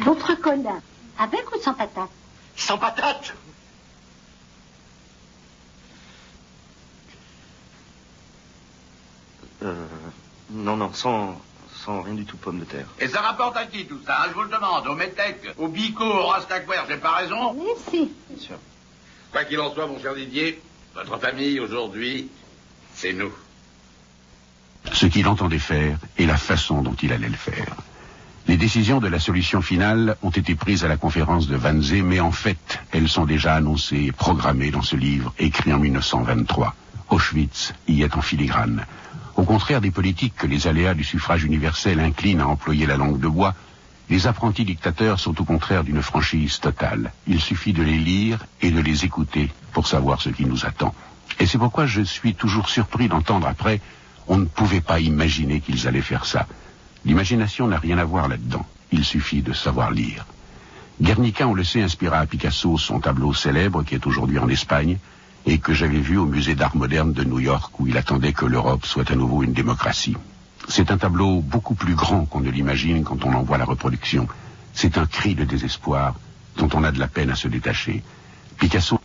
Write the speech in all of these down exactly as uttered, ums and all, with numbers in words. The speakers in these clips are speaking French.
Votre colin, avec ou sans patate? Sans patate? Euh... Non, non, sans... sans rien du tout, pomme de terre. Et ça rapporte à qui tout ça, hein, je vous le demande, au Métèque, au Bico, au Rastaquaire, j'ai pas raison? Oui, si. Bien sûr. Quoi qu'il en soit, mon cher Didier, votre famille, aujourd'hui, c'est nous. Ce qu'il entendait faire et la façon dont il allait le faire. Les décisions de la solution finale ont été prises à la conférence de Wannsee, mais en fait, elles sont déjà annoncées et programmées dans ce livre, écrit en mille neuf cent vingt-trois. Auschwitz y est en filigrane. Au contraire des politiques que les aléas du suffrage universel inclinent à employer la langue de bois, les apprentis dictateurs sont au contraire d'une franchise totale. Il suffit de les lire et de les écouter pour savoir ce qui nous attend. Et c'est pourquoi je suis toujours surpris d'entendre après « on ne pouvait pas imaginer qu'ils allaient faire ça ». L'imagination n'a rien à voir là-dedans. Il suffit de savoir lire. Guernica, on le sait, inspira à Picasso son tableau célèbre qui est aujourd'hui en Espagne et que j'avais vu au musée d'art moderne de New York où il attendait que l'Europe soit à nouveau une démocratie. C'est un tableau beaucoup plus grand qu'on ne l'imagine quand on en voit la reproduction. C'est un cri de désespoir dont on a de la peine à se détacher. Picasso...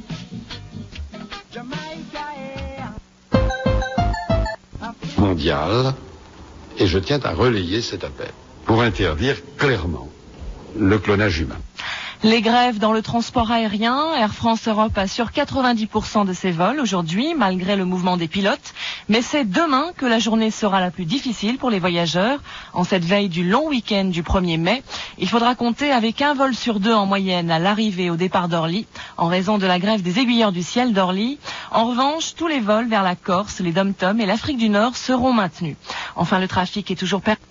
mondial, et je tiens à relayer cet appel pour interdire clairement le clonage humain. Les grèves dans le transport aérien, Air France Europe assure quatre-vingt-dix pour cent de ses vols aujourd'hui, malgré le mouvement des pilotes. Mais c'est demain que la journée sera la plus difficile pour les voyageurs. En cette veille du long week-end du premier mai, il faudra compter avec un vol sur deux en moyenne à l'arrivée et au départ d'Orly, en raison de la grève des aiguilleurs du ciel d'Orly. En revanche, tous les vols vers la Corse, les Dom-Tom et l'Afrique du Nord seront maintenus. Enfin, le trafic est toujours per...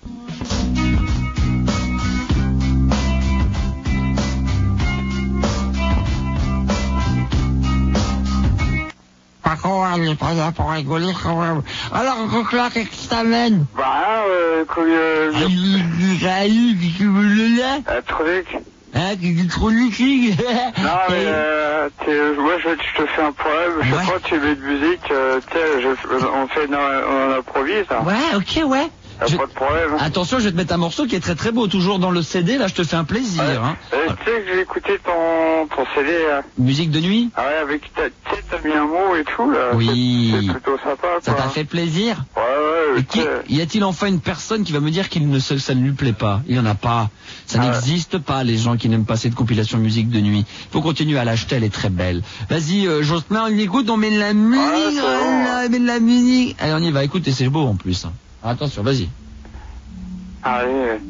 Elle n'est pas là pour rigoler quand même. Alors, Coquelin, qu'est-ce qui t'amène? Bah, euh, comme... Euh, ah, salut, qu'est-ce que tu veux le lait? Un truc. Hein, qu'est-ce que trop lucide? Non, mais, euh, moi, je, je te fais un poème. Je ouais. sais pas, tu mets de musique, euh, tu sais, on fait, non, on improvise, hein. Ouais, ok, ouais. Je... Pas de problème. Attention, je vais te mettre un morceau qui est très très beau, toujours dans le C D, là je te fais un plaisir. Ouais. Hein. Euh, tu sais que j'ai écouté ton, ton C D là. Musique de nuit? Ah ouais, avec ta, tu sais, t'as mis un mot et tout là. Oui. C'est plutôt sympa quoi. Ça t'a fait plaisir? Ouais, ouais. Et qui, y a-t-il enfin une personne qui va me dire qu'il ne se, ça ne lui plaît pas? Il y en a pas. Ça ah n'existe ouais. pas, les gens qui n'aiment pas cette compilation musique de nuit. Faut continuer à l'acheter, elle est très belle. Vas-y, euh, Jocelyn, on écoute, on met de la musique, ah, on bon. met de la musique. Allez, on y va, écoute, et c'est beau en plus. Hein. Attention, vas-y. Allez.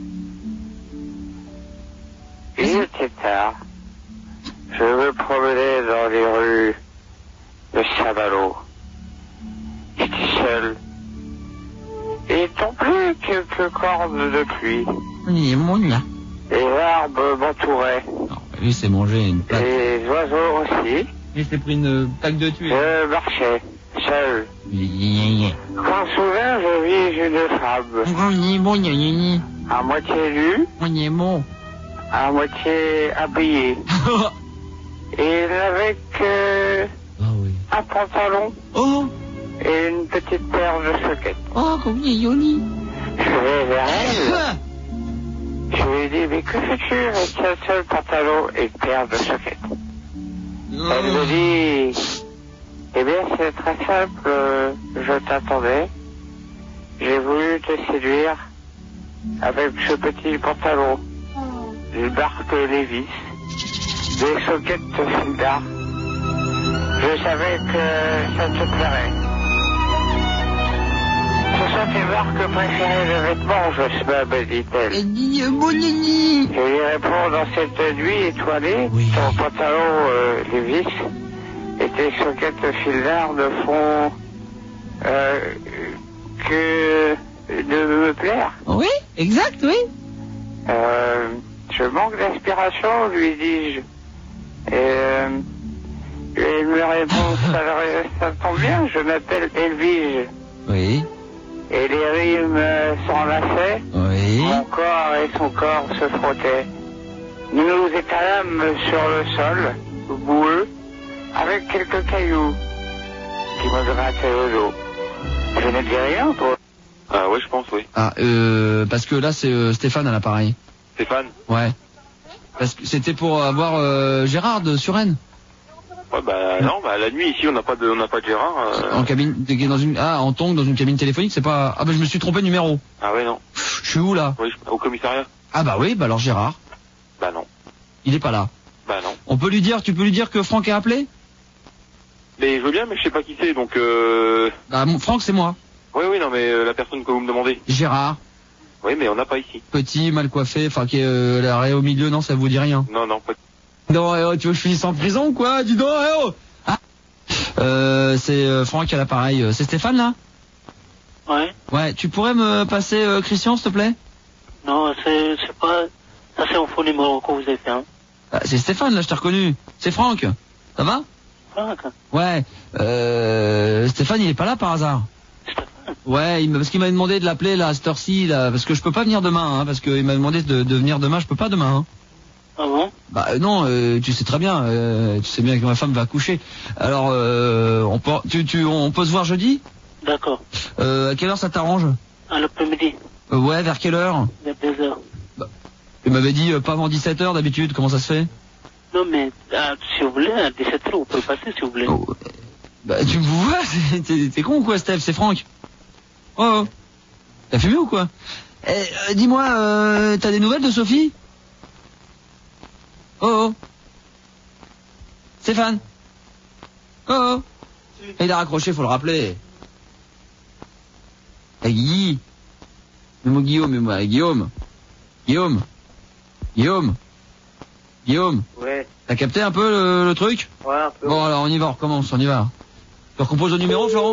Il était tard. Je me promenais dans les rues de Saint-Malo. J'étais seul. Et il tombait quelques cordes de pluie. Oui, mon là. Les arbres m'entouraient. Lui, c'est mangé une plaque. Et les oiseaux aussi. Il s'est pris une plaque de tuile. Je marchais, seul. Quand soudain, je vis une femme. À moitié nue. À moitié habillée. Et avec euh, ah oui. un pantalon. Oh. Et une petite paire de soquettes. Oh, comme Yoni. Je vais vers elle. Je lui ai dit, mais que fais-tu avec un seul pantalon et une paire de soquettes? Oh. Elle me dit, eh bien, c'est très simple, je t'attendais. J'ai voulu te séduire avec ce petit pantalon, une marque Levi's, des soquettes Fildar. Je savais que ça te plairait. Ce sont tes marques préférées de vêtements, Jocelyn, me dit-elle. Je lui réponds, dans cette nuit étoilée, oui. Ton pantalon euh, Levi's et tes soquettes Fildar ne font euh, que de me plaire. Oui, exact, oui. Euh, je manque d'inspiration, lui dis-je. Et euh, il me répond, ça, ça tombe bien, je m'appelle Elvige. Oui. Et les rimes s'enlaçaient. Oui. Mon corps et son corps se frottaient. Nous nous étalâmes sur le sol, boueux, avec quelques cailloux qui me grattaient le dos. Je ne dis rien, toi. Ah oui, je pense, oui. Ah, euh, parce que là, c'est euh, Stéphane à l'appareil. Stéphane? Ouais. Parce que c'était pour avoir euh, Gérard de Suresnes. Ouais, bah non, bah la nuit ici on n'a pas de, on n'a pas de Gérard. Euh... En cabine, dans une, ah, en tongue, dans une cabine téléphonique, c'est pas. Ah bah je me suis trompé de numéro. Ah ouais non. Je suis où là? Oui, au commissariat. Ah bah oui, bah alors Gérard. Bah non. Il est pas là. Bah non. On peut lui dire, tu peux lui dire que Franck a appelé? Mais je veux bien, mais je sais pas qui c'est, donc euh... Bah mon, Franck c'est moi. Oui oui non mais euh, la personne que vous me demandez. Gérard. Oui mais on n'a pas ici. Petit, mal coiffé, enfin qui est euh, l'arrêt au milieu, non ça vous dit rien? Non non pas. Non, eh oh, tu veux que je finisse en prison ou quoi? Dis donc, eh oh ah. Euh, c'est euh, Franck à l'appareil. C'est Stéphane là? Ouais. Ouais, tu pourrais me passer euh, Christian s'il te plaît? Non, c'est c'est pas... Ça c'est un faux numéro que vous avez fait, hein. Ah, c'est Stéphane là, je t'ai reconnu. C'est Franck. Ça va? Franck. Ouais. Euh, Stéphane il est pas là par hasard? Stéphane. Ouais, il parce qu'il m'a demandé de l'appeler là à cette heure-ci là, parce que je peux pas venir demain, hein, parce qu'il m'a demandé de, de venir demain, je peux pas demain. Hein. Ah bon? Bah euh, non, euh, tu sais très bien, euh, tu sais bien que ma femme va accoucher. Alors, euh, on peut, tu, tu, on peut se voir jeudi? D'accord. Euh, à quelle heure ça t'arrange? À l'après-midi. Euh, ouais, vers quelle heure? Vers deux heures. Bah, tu m'avais dit euh, pas avant dix-sept heures d'habitude, comment ça se fait? Non mais, ah, si vous voulez, à dix-sept heures, vous pouvez passer si vous voulez. Oh, bah tu me vois, t'es, t'es con ou quoi, Steph? C'est Franck. Oh, oh. T'as fumé ou quoi? Eh, euh, dis-moi, euh, t'as des nouvelles de Sophie? Oh, oh. Stéphane. Oh, oh. Et il a raccroché, faut le rappeler. Eh, Guy. Mais moi, Guillaume, mais moi, Guillaume. Guillaume. Guillaume. Guillaume. Ouais. T'as capté un peu le, le truc? Ouais, un peu. Bon, alors on y va, on recommence, on y va. Tu recomposes le numéro, Florent?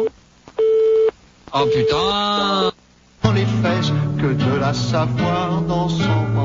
Oh putain! Dans les fesses que de la savoir dans son